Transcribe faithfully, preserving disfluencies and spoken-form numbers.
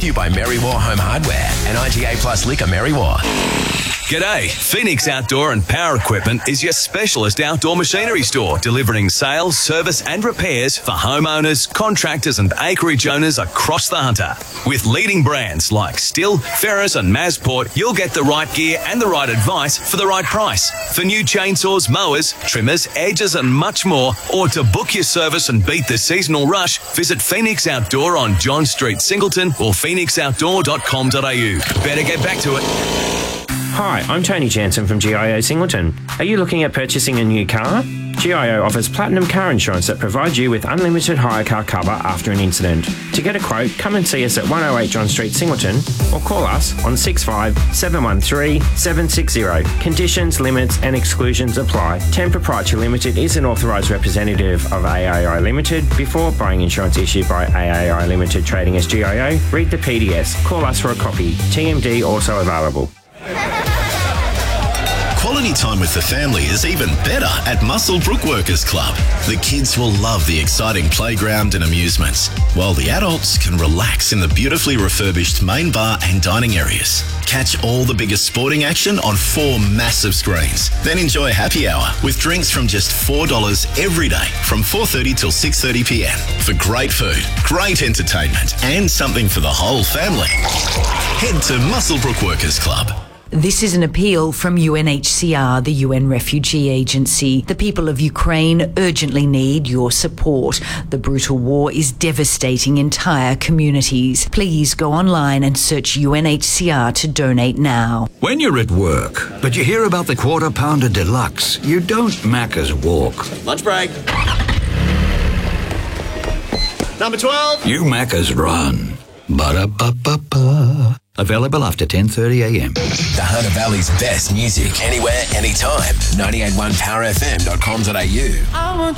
you by Mary War Home Hardware and I G A Plus Liquor Mary War. G'day, Phoenix Outdoor and Power Equipment is your specialist outdoor machinery store, delivering sales, service and repairs for homeowners, contractors and acreage owners across the Hunter. With leading brands like Stihl, Ferris and Masport, you'll get the right gear and the right advice for the right price. For new chainsaws, mowers, trimmers, edges and much more, or to book your service and beat the seasonal rush, visit Phoenix Outdoor on John Street, Singleton or phoenix outdoor dot com dot a u. Better get back to it. Hi, I'm Tony Jansen from G I O Singleton. Are you looking at purchasing a new car? G I O offers platinum car insurance that provides you with unlimited hire car cover after an incident. To get a quote, come and see us at one oh eight John Street, Singleton, or call us on six five seven one three seven six zero. Conditions, limits and exclusions apply. ten Proprietary Limited is an authorised representative of A A I Limited. Before buying insurance issued by A A I Limited trading as G I O, read the P D S. Call us for a copy. T M D also available. Quality time with the family is even better at Muswellbrook Workers Club. The kids will love the exciting playground and amusements, while the adults can relax in the beautifully refurbished main bar and dining areas. Catch all the biggest sporting action on four massive screens. Then enjoy happy hour with drinks from just four dollars every day from four thirty till six thirty p m for great food, great entertainment and something for the whole family. Head to Muswellbrook Workers Club. This is an appeal from U N H C R, the U N Refugee Agency. The people of Ukraine urgently need your support. The brutal war is devastating entire communities. Please go online and search U N H C R to donate now. When you're at work, but you hear about the Quarter Pounder Deluxe, you don't Macca's walk. Lunch break. Number twelve. You Macca's run. Ba-da-ba-ba-ba. Available after ten thirty a m. The Hunter Valley's best music, anywhere, anytime. ninety-eight point one power f m dot com dot a u.